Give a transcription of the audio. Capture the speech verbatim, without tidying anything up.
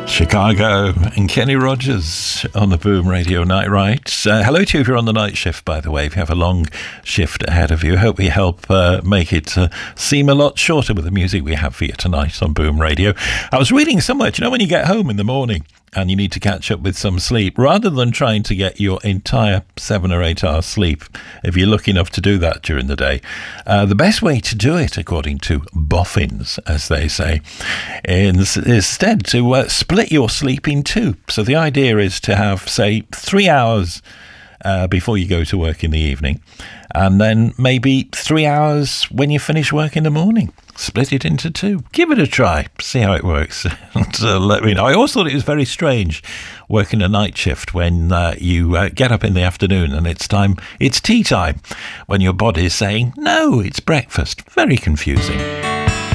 Chicago and Kenny Rogers on the Boom Radio Night Right. Uh, hello to you if you're on the night shift, by the way, if you have a long shift ahead of you. Hope we help uh, make it uh, seem a lot shorter with the music we have for you tonight on Boom Radio. I was reading somewhere, do you know when you get home in the morning and you need to catch up with some sleep, rather than trying to get your entire seven or eight hours sleep, if you're lucky enough to do that during the day, uh, the best way to do it, according to boffins, as they say, is instead to uh, split your sleep in two. So the idea is to have, say, three hours uh, before you go to work in the evening, and then maybe three hours when you finish work in the morning. Split it into two. Give it a try. See how it works. So let me know. I always thought it was very strange working a night shift when uh, you uh, get up in the afternoon and it's time, it's tea time, when your body is saying, no, it's breakfast. Very confusing.